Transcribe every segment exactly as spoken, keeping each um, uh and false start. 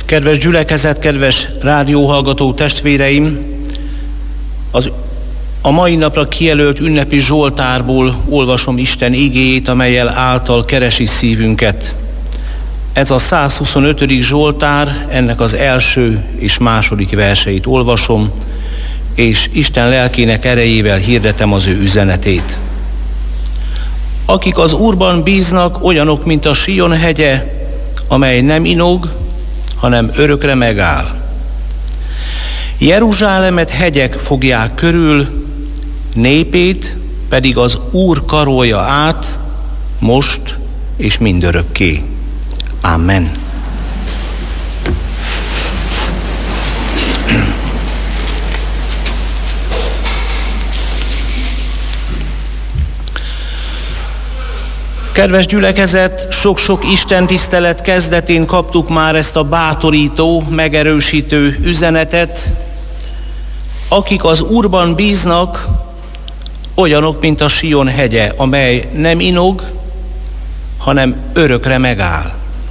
Kedves gyülekezet, kedves rádióhallgató testvéreim! Az a mai napra kijelölt ünnepi zsoltárból olvasom Isten igéjét, amellyel által keresi szívünket. Ez a százhuszonötödik zsoltár, ennek az első és második verseit olvasom, és Isten lelkének erejével hirdetem az ő üzenetét. Akik az Úrban bíznak, olyanok, mint a Sion hegye, amely nem inog, hanem örökre megáll. Jeruzsálemet hegyek fogják körül, népét pedig az Úr karolja át, most és mindörökké. Amen. Kedves gyülekezet, sok-sok istentisztelet kezdetén kaptuk már ezt a bátorító, megerősítő üzenetet. Akik az Úrban bíznak, olyanok, mint a Sion hegye, amely nem inog, hanem örökre megáll.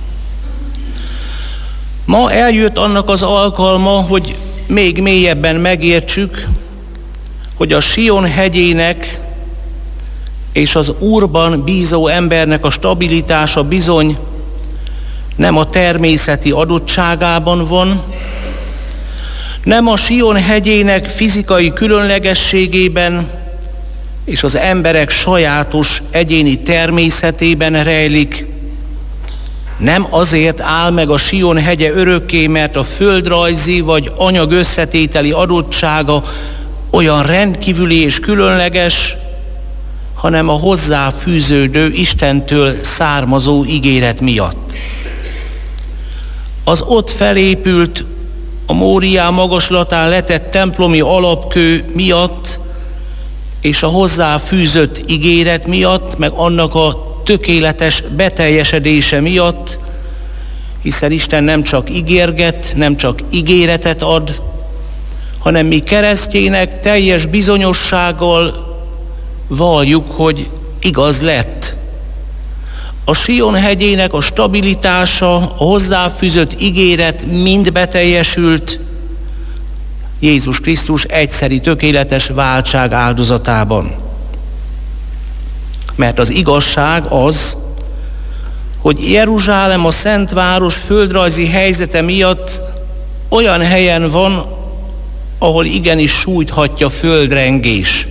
Ma eljött annak az alkalma, hogy még mélyebben megértsük, hogy a Sion hegyének és az Úrban bízó embernek a stabilitása bizony nem a természeti adottságában van, nem a Sion hegyének fizikai különlegességében és az emberek sajátos egyéni természetében rejlik. Nem azért áll meg a Sion hegye örökké, mert a földrajzi vagy anyag összetételi adottsága olyan rendkívüli és különleges, hanem a hozzá fűződő, Istentől származó ígéret miatt. Az ott felépült, a Móriá magaslatán letett templomi alapkő miatt, és a hozzá fűzött ígéret miatt, meg annak a tökéletes beteljesedése miatt, hiszen Isten nem csak ígérget, nem csak ígéretet ad, hanem mi keresztjének teljes bizonyossággal valljuk, hogy igaz lett. A Sion hegyének a stabilitása, a hozzáfűzött ígéret mind beteljesült Jézus Krisztus egyszeri tökéletes váltság áldozatában. Mert az igazság az, hogy Jeruzsálem a Szent Város földrajzi helyzete miatt olyan helyen van, ahol igenis sújthatja földrengés.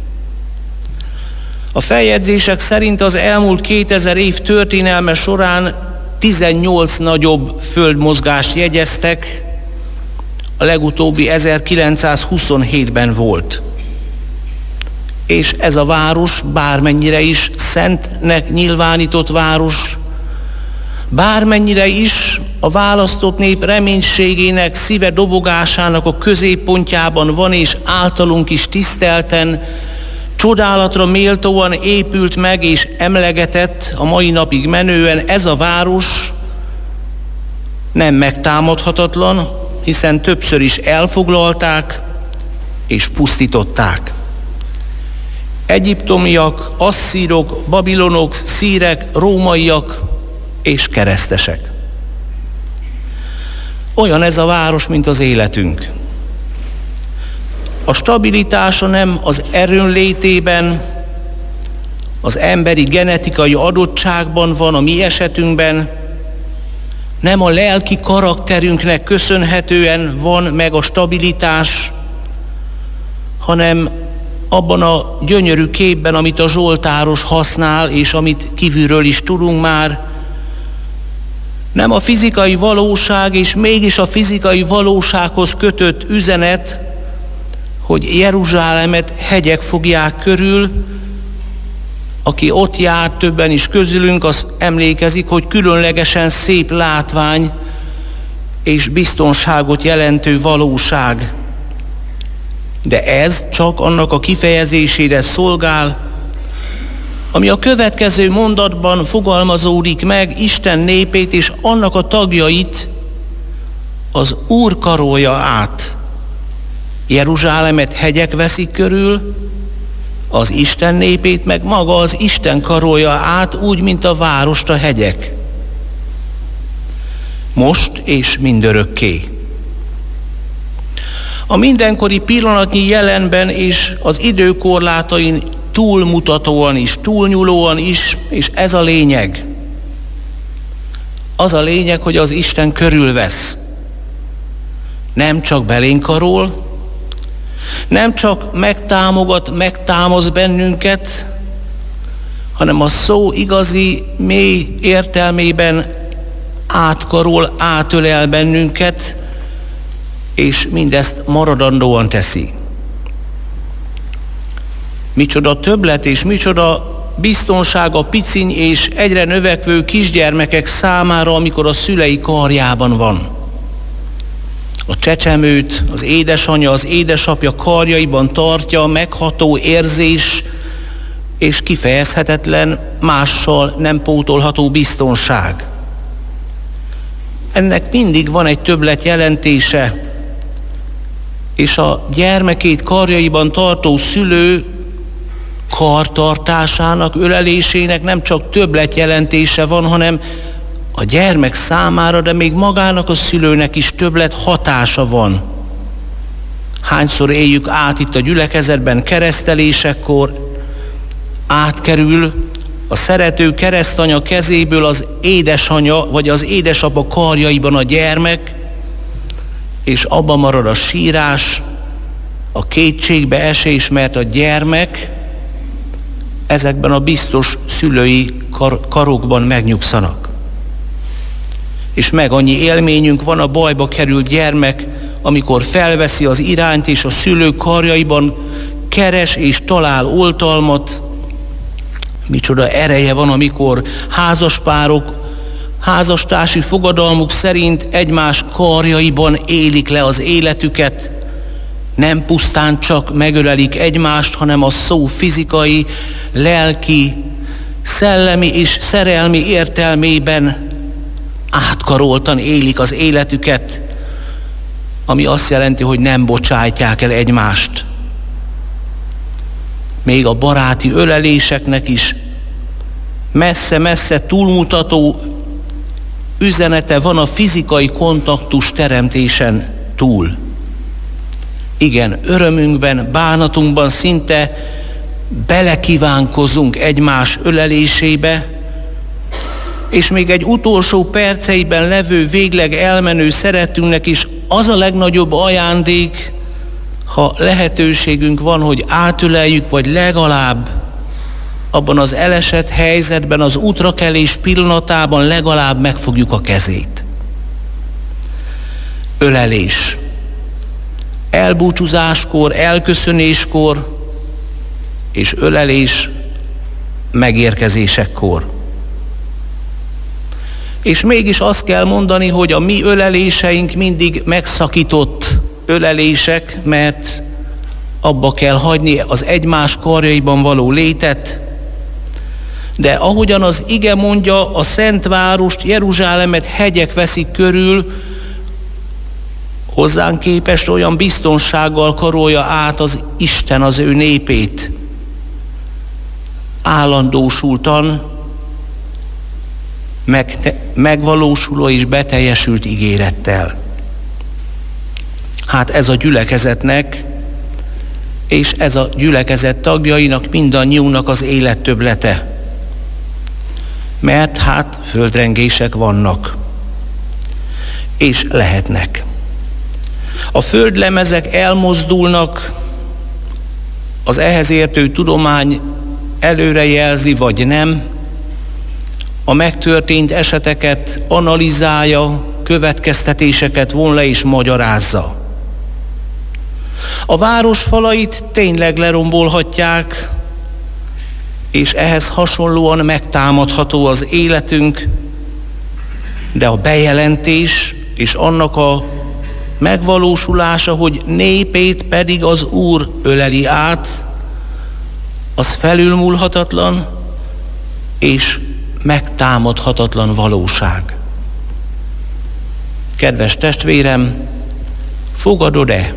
A feljegyzések szerint az elmúlt kétezer év történelme során tizennyolc nagyobb földmozgást jegyeztek, a legutóbbi ezerkilencszázhuszonhétben volt. És ez a város bármennyire is szentnek nyilvánított város, bármennyire is a választott nép reménységének, szíve dobogásának a középpontjában van, és általunk is tisztelten, csodálatra méltóan épült meg és emlegetett a mai napig menően, ez a város nem megtámadhatatlan, hiszen többször is elfoglalták és pusztították. Egyiptomiak, asszírok, babilonok, szírek, rómaiak és keresztesek. Olyan ez a város, mint az életünk. A stabilitása nem az erőnlétében, az emberi genetikai adottságban van a mi esetünkben, nem a lelki karakterünknek köszönhetően van meg a stabilitás, hanem abban a gyönyörű képben, amit a zsoltáros használ, és amit kívülről is tudunk már. Nem a fizikai valóság, és mégis a fizikai valósághoz kötött üzenet, hogy Jeruzsálemet hegyek fogják körül. Aki ott járt, többen is közülünk, az emlékezik, hogy különlegesen szép látvány és biztonságot jelentő valóság. De ez csak annak a kifejezésére szolgál, ami a következő mondatban fogalmazódik meg: Isten népét és annak a tagjait az Úr karolja át. Jeruzsálemet hegyek veszik körül, az Isten népét meg maga az Isten karolja át, úgy, mint a várost a hegyek. most és mindörökké. A mindenkori pillanatnyi jelenben és az időkorlátain túlmutatóan is, túlnyúlóan is, és ez a lényeg. Az a lényeg, hogy az Isten körülvesz. Nem csak belénk karol, nem csak megtámogat, megtámaszt bennünket, hanem a szó igazi, mély értelmében átkarol, átölel bennünket, és mindezt maradandóan teszi. Micsoda többlet és micsoda biztonság a piciny és egyre növekvő kisgyermekek számára, amikor a szülei karjában van. A csecsemőt az édesanyja, az édesapja karjaiban tartja, megható érzés és kifejezhetetlen, mással nem pótolható biztonság. Ennek mindig van egy többlet jelentése, és a gyermekét karjaiban tartó szülő kartartásának, ölelésének nem csak többlet jelentése van, hanem a gyermek számára, de még magának a szülőnek is többlet hatása van. Hányszor éljük át itt a gyülekezetben keresztelésekkor, átkerül a szerető keresztanya kezéből az édesanya vagy az édesapa karjaiban a gyermek, és abba marad a sírás, a kétségbe esés, mert a gyermek ezekben a biztos szülői kar- karokban megnyugszanak. És meg annyi élményünk van a bajba került gyermek, amikor felveszi az irányt, és a szülők karjaiban keres és talál oltalmat. Micsoda ereje van, amikor házaspárok házastársi fogadalmuk szerint egymás karjaiban élik le az életüket, nem pusztán csak megölelik egymást, hanem a szó fizikai, lelki, szellemi és szerelmi értelmében átkaroltan élik az életüket, ami azt jelenti, hogy nem bocsájtják el egymást. Még a baráti öleléseknek is messze-messze túlmutató üzenete van a fizikai kontaktus teremtésen túl. Igen, örömünkben, bánatunkban szinte belekívánkozunk egymás ölelésébe, és még egy utolsó perceiben levő végleg elmenő szeretünknek is az a legnagyobb ajándék, ha lehetőségünk van, hogy átöleljük, vagy legalább abban az elesett helyzetben, az útrakelés pillanatában legalább megfogjuk a kezét. Ölelés. Elbúcsúzáskor, elköszönéskor, és ölelés megérkezésekkor. És mégis azt kell mondani, hogy a mi öleléseink mindig megszakított ölelések, mert abba kell hagyni az egymás karjaiban való létet, de ahogyan az ige mondja, a Szent Várost, Jeruzsálemet hegyek veszik körül, hozzánk képest olyan biztonsággal karolja át az Isten az ő népét. Állandósultan meg, megvalósuló és beteljesült ígérettel. Hát ez a gyülekezetnek, és ez a gyülekezet tagjainak, mindannyiunknak az élettöblete. Mert hát földrengések vannak, és lehetnek. A földlemezek elmozdulnak, az ehhez értő tudomány előrejelzi, vagy nem, a megtörtént eseteket analizálja, következtetéseket von le és magyarázza. A város falait tényleg lerombolhatják, és ehhez hasonlóan megtámadható az életünk, de a bejelentés és annak a megvalósulása, hogy népét pedig az Úr öleli át, az felülmúlhatatlan és megtámadhatatlan valóság. Kedves testvérem, fogadod-e?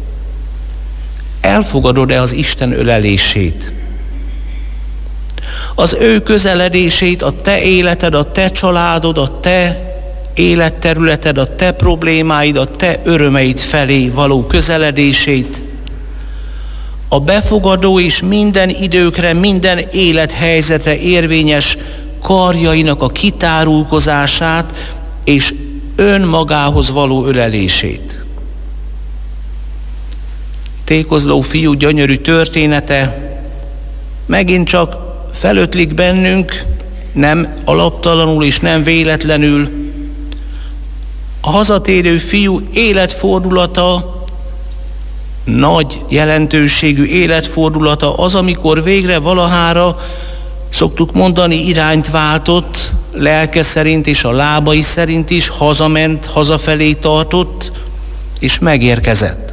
Elfogadod-e az Isten ölelését? Az ő közeledését a te életed, a te családod, a te életterületed, a te problémáid, a te örömeid felé való közeledését, a befogadó és minden időkre, minden élethelyzetre érvényes karjainak a kitárulkozását és önmagához való ölelését. Tékozló fiú gyönyörű története megint csak felötlik bennünk, nem alaptalanul és nem véletlenül. A hazatérő fiú életfordulata, nagy jelentőségű életfordulata az, amikor végre valahára, szoktuk mondani, irányt váltott, lelke szerint és a lábai szerint is hazament, hazafelé tartott, és megérkezett.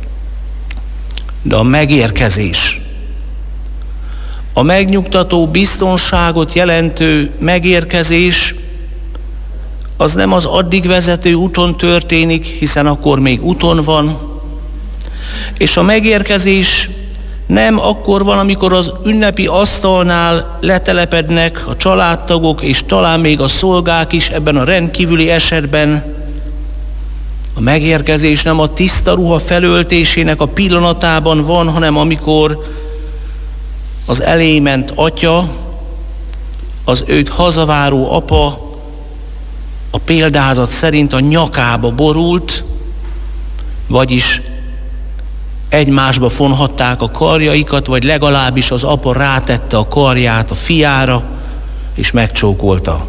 De a megérkezés, a megnyugtató biztonságot jelentő megérkezés, az nem az addig vezető úton történik, hiszen akkor még úton van, és a megérkezés nem akkor van, amikor az ünnepi asztalnál letelepednek a családtagok, és talán még a szolgák is ebben a rendkívüli esetben. A megérkezés nem a tiszta ruha felöltésének a pillanatában van, hanem amikor az elé ment atya, az őt hazaváró apa a példázat szerint a nyakába borult, vagyis egymásba fonhatták a karjaikat, vagy legalábbis az apa rátette a karját a fiára, és megcsókolta.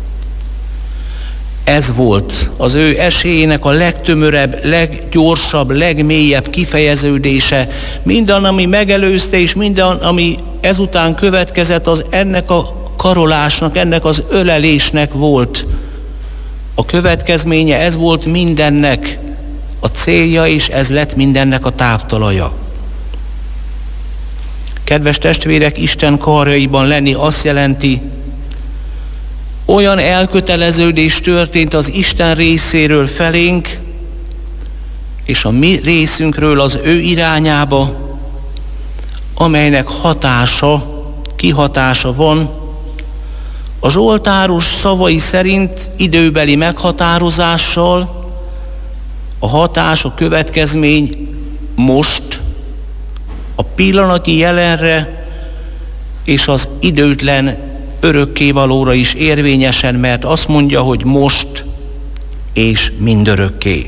Ez volt az ő esélyének a legtömörebb, leggyorsabb, legmélyebb kifejeződése. Minden, ami megelőzte, és minden, ami ezután következett, az ennek a karolásnak, ennek az ölelésnek volt a következménye, ez volt mindennek a célja, és ez lett mindennek a táptalaja. Kedves testvérek, Isten karjaiban lenni azt jelenti, olyan elköteleződés történt az Isten részéről felénk, és a mi részünkről az ő irányába, amelynek hatása, kihatása van. A zsoltáros szavai szerint időbeli meghatározással a hatás, a következmény most, a pillanatnyi jelenre és az időtlen örökkévalóra is érvényesen, mert azt mondja, hogy most és mindörökké.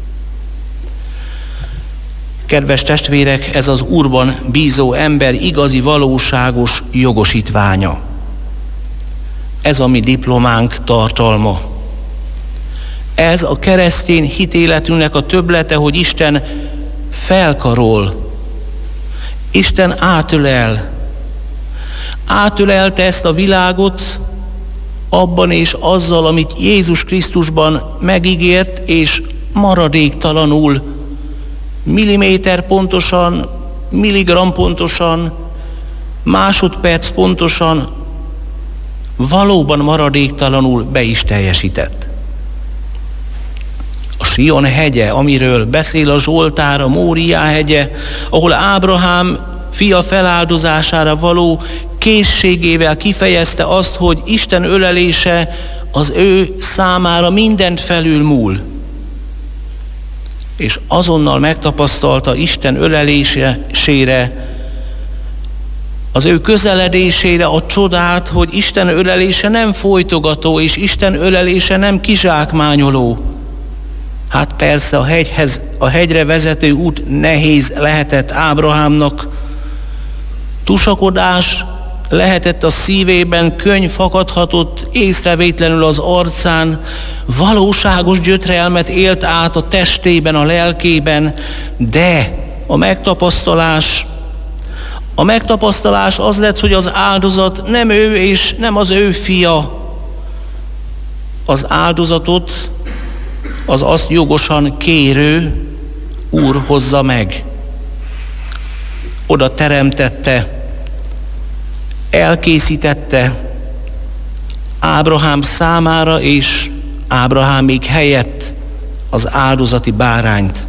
Kedves testvérek, ez az Úrban bízó ember igazi, valóságos jogosítványa. Ez a mi diplománk tartalma. Ez a keresztény hitéletünknek a többlete, hogy Isten felkarol, Isten átölel. Átölelte ezt a világot abban és azzal, amit Jézus Krisztusban megígért, és maradéktalanul, milliméter pontosan, milligram pontosan, másodperc pontosan, valóban maradéktalanul be is teljesített. A Sion hegye, amiről beszél a Zsoltár, a Móriá hegye, ahol Ábrahám fia feláldozására való készségével kifejezte azt, hogy Isten ölelése az ő számára mindent felülmúl. És azonnal megtapasztalta Isten ölelésére, az ő közeledésére a csodát, hogy Isten ölelése nem folytogató, és Isten ölelése nem kizsákmányoló. Hát persze a hegyhez, a hegyre vezető út nehéz lehetett Ábrahámnak, tusakodás lehetett a szívében, könny fakadhatott észrevétlenül az arcán, valóságos gyötrelmet élt át a testében, a lelkében, de a megtapasztalás, a megtapasztalás az lett, hogy az áldozat nem ő és nem az ő fia. Az áldozatot az azt jogosan kérő Úr hozza meg. Oda teremtette, elkészítette Ábrahám számára és Ábrahámék helyett az áldozati bárányt.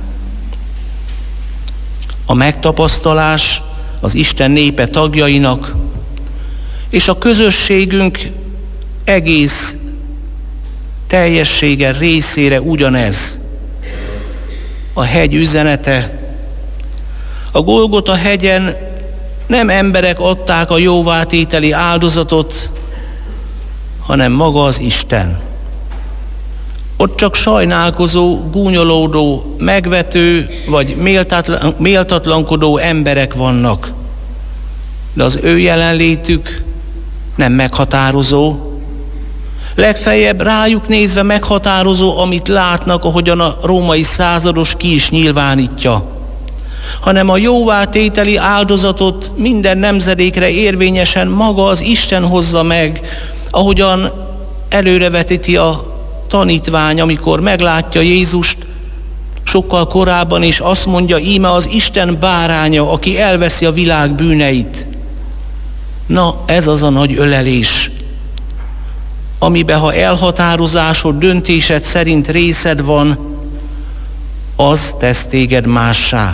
A megtapasztalás az Isten népe tagjainak és a közösségünk egész teljessége részére ugyanez. A hegy üzenete. A Golgota hegyen nem emberek adták a jóvátételi áldozatot, hanem maga az Isten. Ott csak sajnálkozó, gúnyolódó, megvető vagy méltatlan, méltatlankodó emberek vannak. De az ő jelenlétük nem meghatározó. Legfeljebb rájuk nézve meghatározó, amit látnak, ahogyan a római százados ki is nyilvánítja. Hanem a jóvátételi áldozatot minden nemzedékre érvényesen maga az Isten hozza meg, ahogyan előrevetíti a tanítvány, amikor meglátja Jézust sokkal korábban, és azt mondja, íme az Isten báránya, aki elveszi a világ bűneit. Na, ez az a nagy ölelés, amiben ha elhatározásod, döntésed szerint részed van, az tesz téged mássá.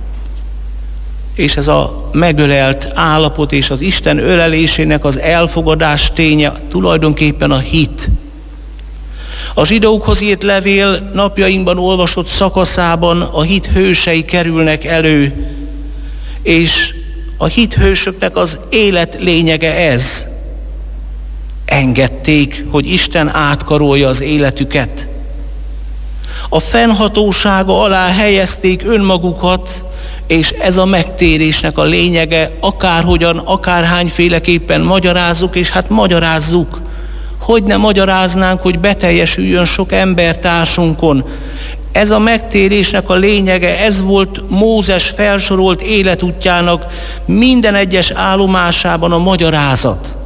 És ez a megölelt állapot és az Isten ölelésének az elfogadás ténye tulajdonképpen a hit. A zsidókhoz írt levél napjainkban olvasott szakaszában a hit hősei kerülnek elő, és a hit hősöknek az élet lényege ez. Engedték, hogy Isten átkarolja az életüket. A fennhatósága alá helyezték önmagukat, és ez a megtérésnek a lényege, akárhogyan, akárhányféleképpen magyarázzuk, és hát magyarázzuk. Hogy ne magyaráznánk, hogy beteljesüljön sok embertársunkon. Ez a megtérésnek a lényege, ez volt Mózes felsorolt életútjának minden egyes állomásában a magyarázat.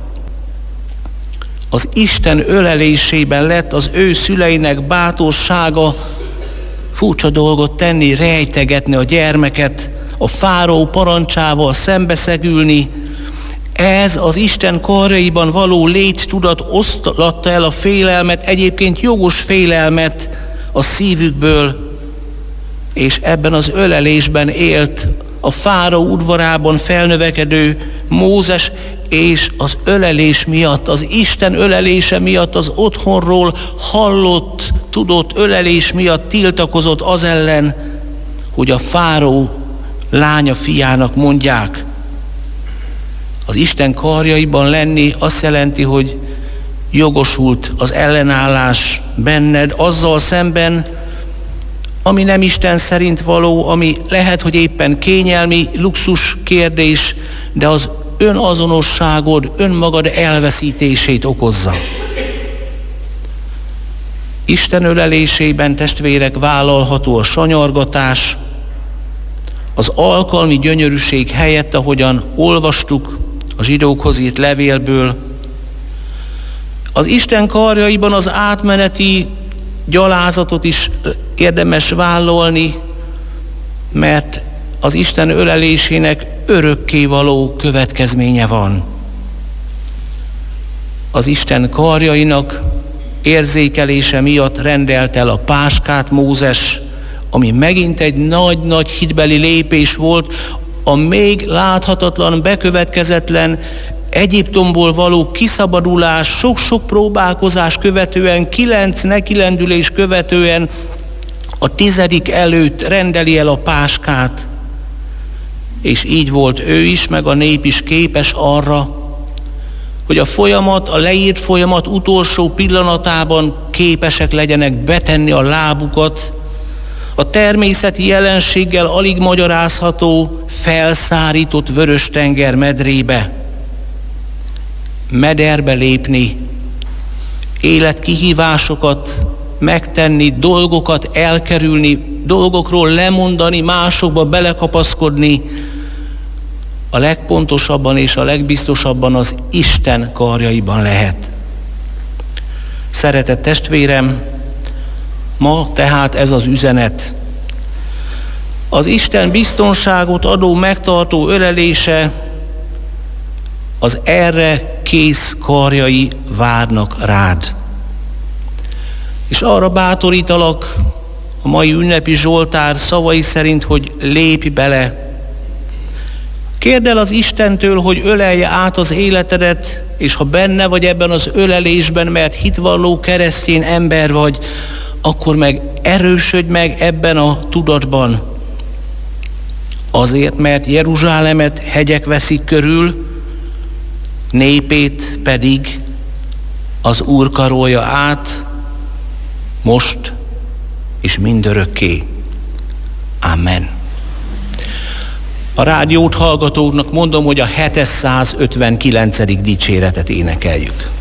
Az Isten ölelésében lett az ő szüleinek bátorsága furcsa dolgot tenni, rejtegetni a gyermeket, a fáraó parancsával szembeszegülni. Ez az Isten karjaiban való léttudat oszlatta el a félelmet, egyébként jogos félelmet a szívükből, és ebben az ölelésben élt a fáraó udvarában felnövekedő Mózes, és az ölelés miatt, az Isten ölelése miatt, az otthonról hallott, tudott ölelés miatt tiltakozott az ellen, hogy a fáraó lánya fiának mondják. Az Isten karjaiban lenni azt jelenti, hogy jogosult az ellenállás benned azzal szemben, ami nem Isten szerint való, ami lehet, hogy éppen kényelmi luxus kérdés, de az önazonosságod, önmagad elveszítését okozza. Isten ölelésében, testvérek, vállalható a sanyargatás, az alkalmi gyönyörűség helyett, ahogyan olvastuk a zsidókhoz írt levélből. Az Isten karjaiban az átmeneti gyalázatot is érdemes vállalni, mert az Isten ölelésének örökkévaló következménye van. Az Isten karjainak érzékelése miatt rendelt el a páskát Mózes, ami megint egy nagy-nagy hitbeli lépés volt, a még láthatatlan, bekövetkezetlen Egyiptomból való kiszabadulás, sok-sok próbálkozás követően, kilenc nekilendülés követően a tizedik előtt rendeli el a páskát, és így volt ő is, meg a nép is képes arra, hogy a folyamat, a leírt folyamat utolsó pillanatában képesek legyenek betenni a lábukat a természeti jelenséggel alig magyarázható, felszárított Vörös-tenger medrébe, mederbe lépni, életkihívásokat megtenni, dolgokat elkerülni, dolgokról lemondani, másokba belekapaszkodni, a legpontosabban és a legbiztosabban az Isten karjaiban lehet. Szeretett testvérem, ma tehát ez az üzenet. Az Isten biztonságot adó, megtartó ölelése, az erre kész karjai várnak rád. És arra bátorítalak a mai ünnepi Zsoltár szavai szerint, hogy lépj bele. Kérd el az Istentől, hogy ölelje át az életedet, és ha benne vagy ebben az ölelésben, mert hitvalló keresztény ember vagy, akkor meg erősödj meg ebben a tudatban. Azért, mert Jeruzsálemet hegyek veszik körül, népét pedig az Úr karolja át, most és mindörökké. Amen. A rádiót hallgatóknak mondom, hogy a hétszázötvenkilencedik dicséretet énekeljük.